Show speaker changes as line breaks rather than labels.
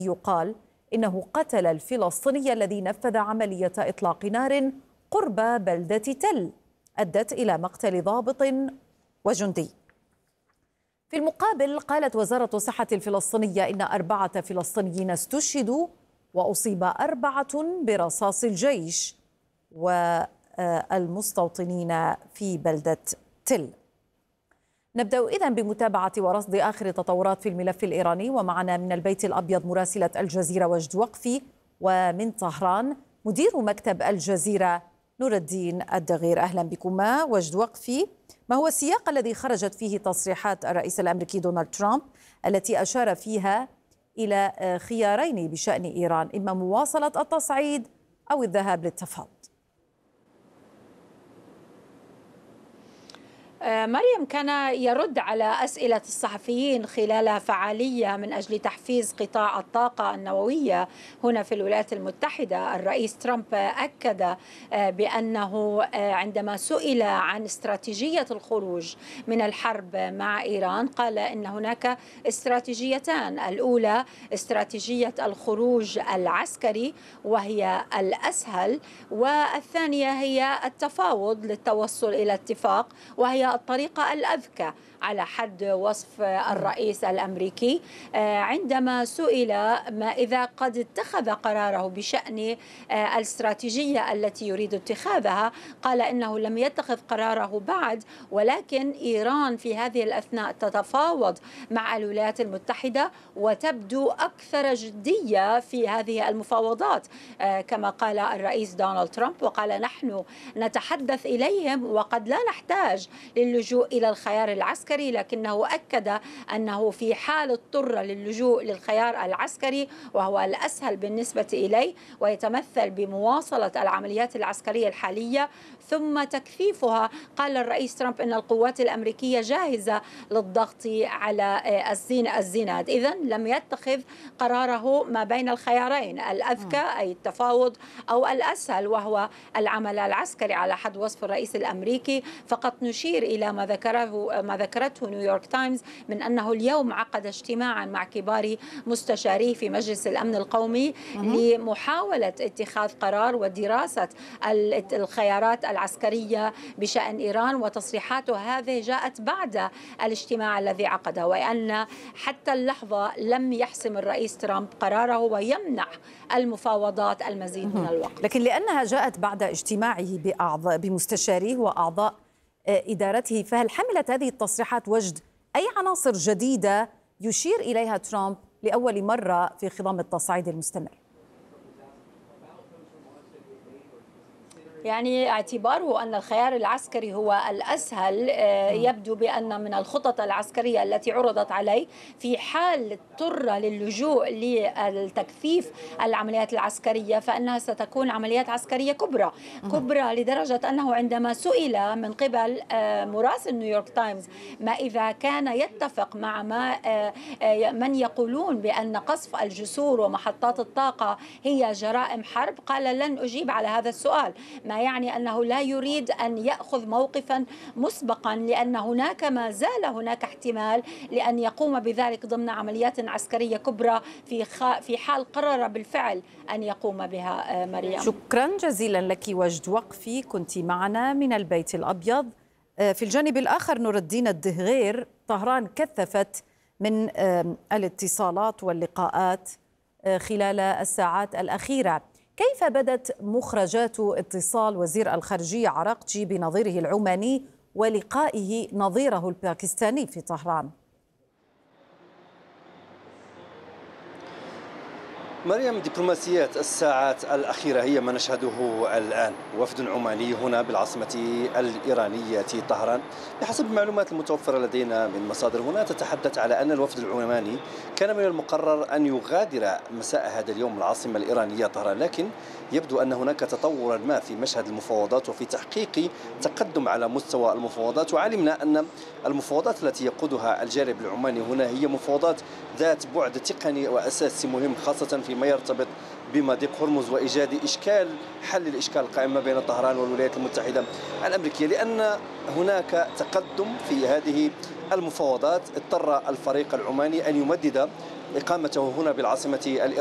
يقال إنه قتل الفلسطيني الذي نفذ عملية إطلاق نار قرب بلدة تل أدت إلى مقتل ضابط وجندي. في المقابل قالت وزارة الصحة الفلسطينية إن 4 فلسطينيين استشهدوا وأصيب 4 برصاص الجيش والمستوطنين في بلدة تل. نبدأ إذن بمتابعة ورصد آخر التطورات في الملف الإيراني، ومعنا من البيت الأبيض مراسلة الجزيرة وجد وقفي، ومن طهران مدير مكتب الجزيرة نور الدين الدغير. أهلا بكما وجد وقفي. ما هو السياق الذي خرجت فيه تصريحات الرئيس الأمريكي دونالد ترامب التي أشار فيها إلى خيارين بشأن إيران، إما مواصلة التصعيد أو الذهاب للتفاوض؟
مريم كان يرد على أسئلة الصحفيين خلال فعالية من أجل تحفيز قطاع الطاقة النووية هنا في الولايات المتحدة. الرئيس ترامب أكد بأنه عندما سئل عن استراتيجية الخروج من الحرب مع إيران قال إن هناك استراتيجيتان: الأولى استراتيجية الخروج العسكري وهي الأسهل، والثانية هي التفاوض للتوصل إلى اتفاق وهي الطريقة الأذكى على حد وصف الرئيس الأمريكي. عندما سئل ما إذا قد اتخذ قراره بشأن الاستراتيجية التي يريد اتخاذها، قال إنه لم يتخذ قراره بعد، ولكن إيران في هذه الأثناء تتفاوض مع الولايات المتحدة وتبدو أكثر جدية في هذه المفاوضات كما قال الرئيس دونالد ترامب، وقال نحن نتحدث إليهم وقد لا نحتاج للجوء إلى الخيار العسكري، لكنه أكد أنه في حال اضطر للجوء للخيار العسكري وهو الأسهل بالنسبة إليه ويتمثل بمواصلة العمليات العسكرية الحالية ثم تكثيفها، قال الرئيس ترامب أن القوات الأمريكية جاهزة للضغط على الزناد. إذن لم يتخذ قراره ما بين الخيارين الأذكى أي التفاوض أو الأسهل وهو العمل العسكري على حد وصف الرئيس الأمريكي. فقط نشير إلى ما ذكرته نيويورك تايمز من أنه اليوم عقد اجتماعا مع كبار مستشاريه في مجلس الأمن القومي لمحاولة اتخاذ قرار ودراسة الخيارات العسكرية بشأن إيران، وتصريحاته هذه جاءت بعد الاجتماع الذي عقده، وأن حتى اللحظة لم يحسم الرئيس ترامب قراره ويمنح المفاوضات المزيد من الوقت.
لكن لأنها جاءت بعد اجتماعه بمستشاريه وأعضاء إدارته، فهل حملت هذه التصريحات وجد أي عناصر جديدة يشير إليها ترامب لأول مرة في خضم التصعيد المستمر؟
يعني اعتباره أن الخيار العسكري هو الأسهل، يبدو بأن من الخطط العسكرية التي عرضت عليه في حال اضطر للجوء للتكثيف العمليات العسكرية فإنها ستكون عمليات عسكرية كبرى لدرجة أنه عندما سئل من قبل مراسل نيويورك تايمز ما إذا كان يتفق مع من يقولون بأن قصف الجسور ومحطات الطاقة هي جرائم حرب، قال لن أجيب على هذا السؤال، ما يعني أنه لا يريد أن يأخذ موقفا مسبقا لأن هناك ما زال هناك احتمال لأن يقوم بذلك ضمن عمليات عسكرية كبرى في حال قرر بالفعل أن يقوم بها. مريم،
شكرا جزيلا لك وجد وقفي، كنت معنا من البيت الأبيض. في الجانب الآخر نور الدين الدغير، طهران كثفت من الاتصالات واللقاءات خلال الساعات الأخيرة. كيف بدت مخرجات اتصال وزير الخارجية عراقجي بنظيره العماني ولقائه نظيره الباكستاني في طهران؟
مريم، دبلوماسيات الساعات الأخيرة هي ما نشهده الآن. وفد عماني هنا بالعاصمة الإيرانية طهران، بحسب المعلومات المتوفرة لدينا من مصادر هنا تتحدث على أن الوفد العماني كان من المقرر أن يغادر مساء هذا اليوم العاصمة الإيرانية طهران، لكن يبدو أن هناك تطورا ما في مشهد المفاوضات وفي تحقيق تقدم على مستوى المفاوضات. وعلمنا أن المفاوضات التي يقودها الجانب العماني هنا هي مفاوضات ذات بعد تقني وأساسي مهم، خاصة فيما يرتبط بمضيق هرمز وإيجاد حل الإشكال القائم بين طهران والولايات المتحدة الأمريكية. لأن هناك تقدم في هذه المفاوضات اضطر الفريق العماني أن يمدد إقامته هنا بالعاصمة